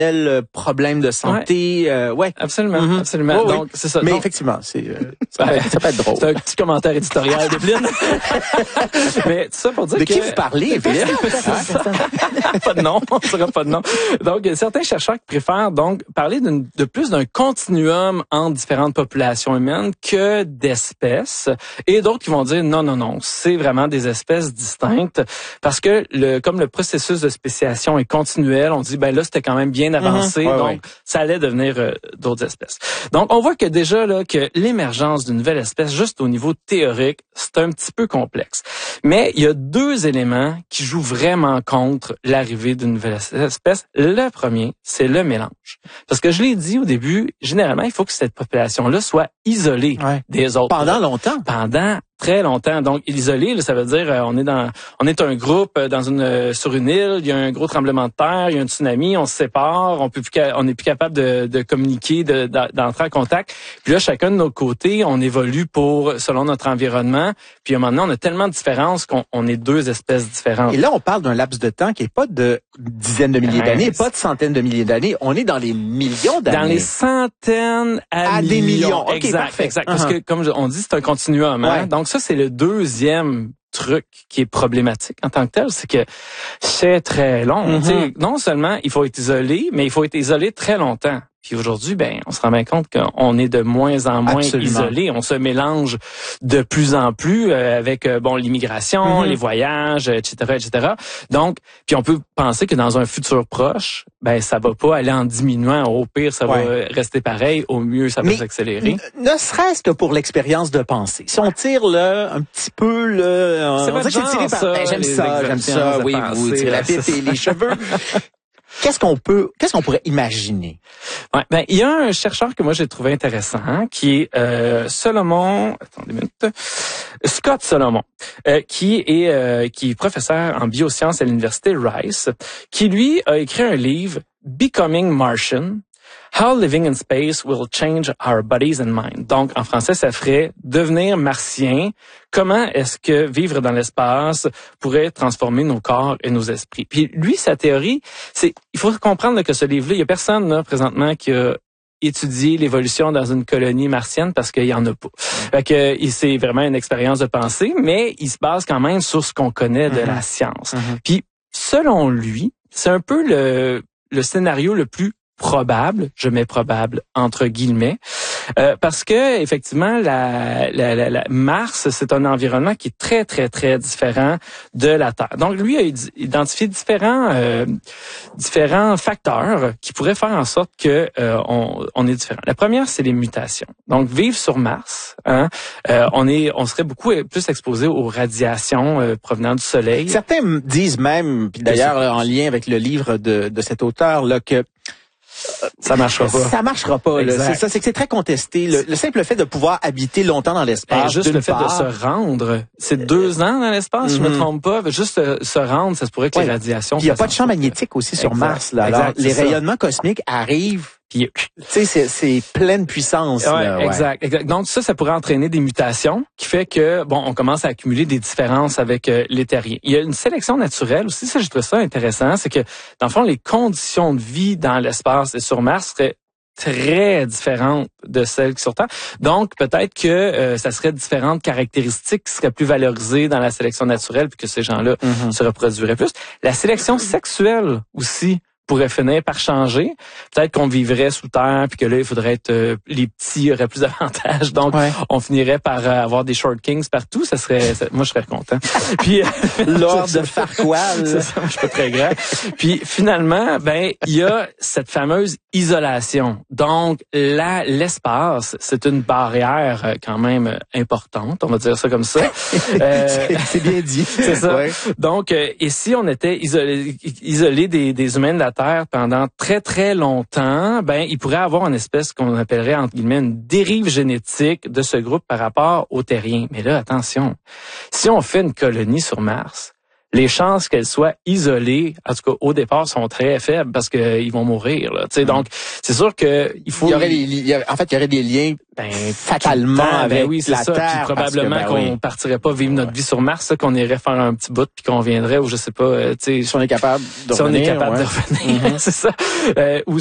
problèmes de santé. Ouais. Absolument, absolument. Oui, donc, c'est ça. Mais donc, effectivement, ça peut être drôle. c'est un petit commentaire éditorial d'Evelyne. Mais tout ça pour dire de que... qui vous parlez, Evelyne? Pas de nom, on ne saura pas de nom. Donc, il y a certains chercheurs qui préfèrent donc parler de plus d'un continuum entre différentes populations humaines que d'espèces, et d'autres qui vont dire non, c'est vraiment des espèces distinctes, parce que comme le processus de spéciation est continuel, on dit là c'était quand même bien avancé, donc ça allait devenir d'autres espèces. Donc, on voit que déjà là que l'émergence d'une nouvelle espèce, juste au niveau théorique, c'est un petit peu complexe. Mais il y a deux éléments qui jouent vraiment contre l'arrivée d'une nouvelle espèce. Le premier, c'est le mélange. Parce que je l'ai dit au début, généralement, il faut que cette population-là soit isolée des autres. Pendant longtemps. Pendant très longtemps. Donc, isolé, là, ça veut dire on est un groupe sur une île, il y a un gros tremblement de terre, il y a un tsunami, on se sépare, on n'est plus capable de communiquer, d'entrer en contact. Puis là, chacun de nos côtés, on évolue selon notre environnement. Puis à un moment donné, on a tellement de différences qu'on est deux espèces différentes. Et là, on parle d'un laps de temps qui est pas de dizaines de milliers d'années, pas de centaines de milliers d'années. On est dans les millions d'années. Dans les centaines à des millions. Okay, exact, parfait. exact. Parce que, comme on dit, c'est un continuum. Hein? Donc ça, c'est le deuxième truc qui est problématique en tant que tel, c'est que c'est très long. Non seulement il faut être isolé, mais il faut être isolé très longtemps. Puis aujourd'hui, on se rend bien compte qu'on est de moins en moins isolé. On se mélange de plus en plus avec l'immigration, les voyages, etc. Donc, puis on peut penser que dans un futur proche, ça va pas aller en diminuant. Au pire, ça va rester pareil. Au mieux, ça va s'accélérer. Ne serait-ce que pour l'expérience de pensée. Si on tire un petit peu c'est votre genre, ça. J'aime ça. Oui, vous tirez la pipe et les cheveux. Qu'est-ce qu'on pourrait imaginer? Il y a un chercheur que moi j'ai trouvé intéressant qui est Scott Solomon, qui est professeur en biosciences à l'université Rice, qui lui a écrit un livre Becoming Martian. How living in space will change our bodies and minds. Donc, en français, ça ferait devenir martien. Comment est-ce que vivre dans l'espace pourrait transformer nos corps et nos esprits? Puis lui, sa théorie, il faut comprendre que ce livre-là, il y a personne là présentement qui a étudié l'évolution dans une colonie martienne parce qu'il y en a pas. Fait que c'est vraiment une expérience de pensée, mais il se base quand même sur ce qu'on connaît de la science. Puis, selon lui, c'est un peu le scénario le plus probable, je mets probable entre guillemets, parce que effectivement la Mars, c'est un environnement qui est très très très différent de la Terre. Donc lui a identifié différents facteurs qui pourraient faire en sorte que on est différent. La première, c'est les mutations. Donc vivre sur Mars, on serait beaucoup plus exposé aux radiations provenant du Soleil. Certains disent même, puis d'ailleurs en lien avec le livre de cet auteur là, que ça marchera pas. Ça marchera pas. Là. C'est ça, c'est que c'est très contesté. Le simple fait de pouvoir habiter longtemps dans l'espace, juste le fait de se rendre, c'est 2 ans dans l'espace, je me trompe pas. Juste se rendre, ça se pourrait que les radiations. Il y a pas de champ magnétique aussi sur Mars. Là. Alors, les rayonnements cosmiques arrivent. Puis, tu sais, c'est pleine puissance. Exact. Donc ça pourrait entraîner des mutations qui fait que on commence à accumuler des différences avec les terriens. Il y a une sélection naturelle aussi. Ça, je trouve ça intéressant, c'est que dans le fond, les conditions de vie dans l'espace et sur Mars seraient très différentes de celles qui sont sur Terre. Donc, peut-être que ça serait différentes caractéristiques qui seraient plus valorisées dans la sélection naturelle puis que ces gens-là se reproduiraient plus. La sélection sexuelle aussi pourrait finir par changer. Peut-être qu'on vivrait sous terre puis que là, il faudrait être... les petits auraient plus d'avantages. Donc, on finirait par avoir des short kings partout. Moi, je serais content. Puis Lord de Farquaad. C'est ça, je suis pas très grand. Puis finalement, il y a cette fameuse isolation. Donc, l'espace, c'est une barrière quand même importante. On va dire ça comme ça. C'est bien dit. C'est ça. Ouais. Donc, et si on était isolé des humains de la Terre pendant très, très longtemps, il pourrait avoir une espèce qu'on appellerait, entre guillemets, une dérive génétique de ce groupe par rapport aux terriens. Mais là, attention, si on fait une colonie sur Mars, les chances qu'elles soient isolées, en tout cas au départ, sont très faibles parce qu'ils vont mourir. Là. Donc, c'est sûr que il faut. Il y aurait des liens fatalement avec oui, la ça. Terre. Puis probablement qu'on partirait pas vivre notre vie sur Mars, qu'on irait faire un petit bout puis qu'on viendrait, ou je sais pas. Si on est capable de revenir. De revenir, c'est ça.